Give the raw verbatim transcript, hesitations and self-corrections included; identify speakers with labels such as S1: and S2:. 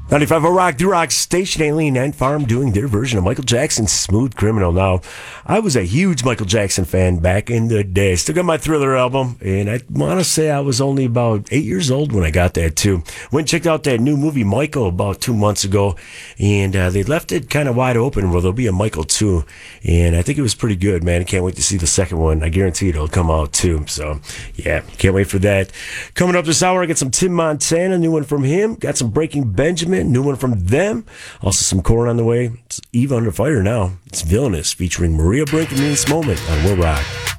S1: ninety-five point oh Rock, the Rock Station, Alien Ant Farm doing their version of Michael Jackson's Smooth Criminal. Now, I was a huge Michael Jackson fan back in the day. Still got my Thriller album, and I want to say I was only about eight years old when I got that, too. Went and checked out that new movie, Michael, about two months ago, and uh, they left it kind of wide open where there'll be a Michael two, and I think it was pretty good, man. I can't wait to see the second one. I guarantee it'll come out, too. So, yeah, can't wait for that. Coming up this hour, I got some Tim Montana, new one from him. Got some Breaking Benjamin, new one from them. Also some Korn on the way. It's Eve Under Fire now. It's Villainous featuring Maria Brink and Nice Moment on Will Rock.